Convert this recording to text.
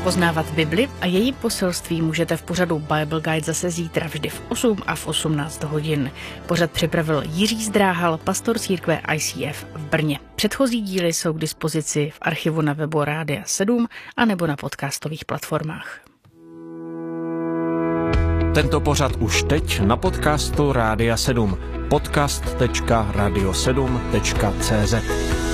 Poznávat Bibli a její poselství můžete v pořadu Bible Guide zase zítra vždy v 8 a v 18 hodin. Pořad připravil Jiří Zdráhal, pastor církve ICF v Brně. Předchozí díly jsou k dispozici v archivu na webu Rádia 7 a nebo na podcastových platformách. Tento pořad už teď na podcastu Rádia 7. podcast.radio7.cz